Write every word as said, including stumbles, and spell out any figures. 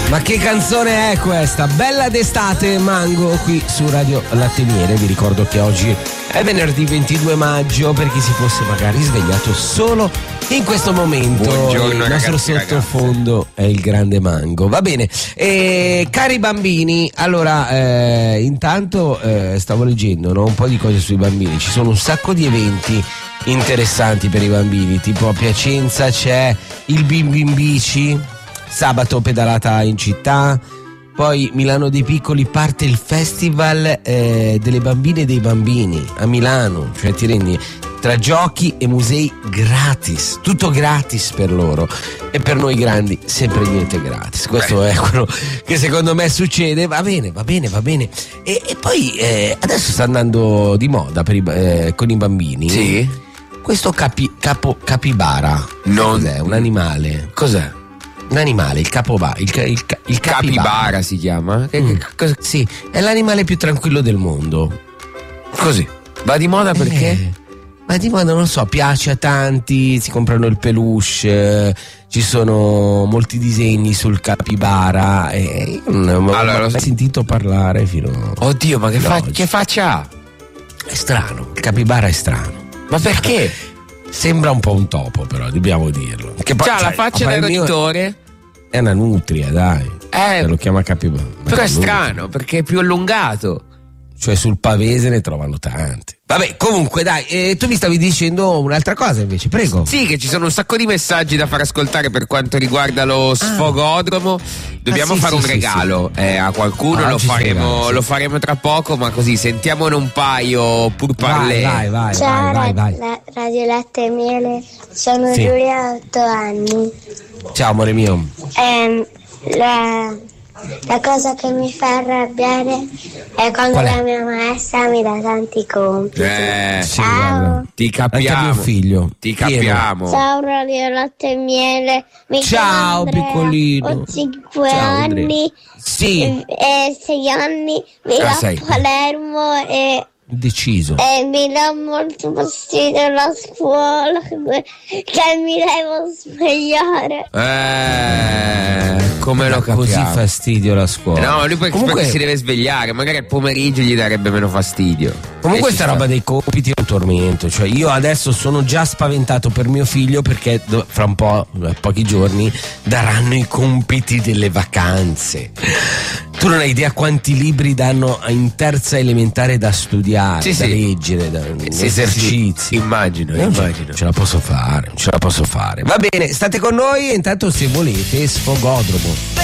Ma che canzone è questa? Bella d'estate, Mango, qui su Radio Latte Miele. Vi ricordo che oggi è venerdì ventidue maggio, per chi si fosse magari svegliato solo in questo momento. Buongiorno, il nostro ragazzi, sottofondo ragazze. È il grande Mango. Va bene, e, cari bambini, allora eh, intanto eh, stavo leggendo, no, un po' di cose sui bambini. Ci sono un sacco di eventi interessanti per i bambini, tipo a Piacenza c'è il Bimbi in bici, sabato pedalata in città. Poi Milano dei Piccoli parte il festival eh, delle bambine e dei bambini a Milano, cioè ti rendi, tra giochi e musei gratis, tutto gratis per loro, e per noi grandi sempre niente gratis. Questo Beh. è quello che secondo me succede. Va bene, va bene, va bene. E, e poi eh, adesso sta andando di moda per i, eh, con i bambini. Sì. Questo capi, capo, capibara. Non Cos'è? Un animale. Cos'è? Un animale, il capoba, il, il, il, il capibara. Capibara si chiama? Mm. Cosa, sì, è l'animale più tranquillo del mondo. Così. Va di moda perché? Eh, ma di moda non lo so, piace a tanti, si comprano il peluche, eh, ci sono molti disegni sul capibara. E io non ho allora, mai lo... sentito parlare fino. Oddio, ma che, fa, che faccia ha? È strano, il capibara è strano. Ma perché? Sembra un po' un topo, però dobbiamo dirlo. Che poi, c'ha la faccia del rottore. È una nutria, dai. Eh, lo chiama capibara. Però è strano perché è più allungato. Cioè sul pavese ne trovano tanti. Vabbè, comunque dai, eh, tu mi stavi dicendo un'altra cosa invece, prego. Sì, che ci sono un sacco di messaggi da far ascoltare per quanto riguarda lo sfogodromo. Dobbiamo ah, sì, fare sì, un regalo sì, sì. eh, a qualcuno, ah, lo, faremo, regalo, sì. lo faremo tra poco, ma così sentiamone un paio pur parlé. Vai, vai, vai. Ciao, vai, vai, vai. La, Radio Latte e Miele, sono sì. Giulia, otto anni. Ciao amore mio. Eh, la, la cosa che mi fa arrabbiare è quando Qual è? la mia maestra mi dà tanti compiti. Eh, Sì, Ciao. guarda. Ti capiamo. Anche mio figlio. Ti Pieno. capiamo. Ciao Radio Latte e Miele. Mi Ciao, chiamo Andrea, piccolino. ho cinque Ciao, Andrea. anni. Sì. E, e sei anni. Vivo Ah, a sei. Palermo e Deciso. E mi dà molto fastidio la scuola, che, che mi devo svegliare. Eh, come lo capiamo. Così fastidio la scuola. No, lui perché, comunque, perché si deve svegliare, magari al pomeriggio gli darebbe meno fastidio. Comunque E ci sta sta. roba dei compiti è un tormento. Cioè io adesso sono già spaventato per mio figlio perché do- fra un po', eh, pochi giorni, daranno i compiti delle vacanze. Tu non hai idea quanti libri danno in terza elementare da studiare, Sì, da sì. leggere, da Sì, esercizi. sì, sì. Immagino, Io non ce- immagino. Ce la posso fare, ce la posso fare. Va bene, state con noi e intanto se volete sfogodromo.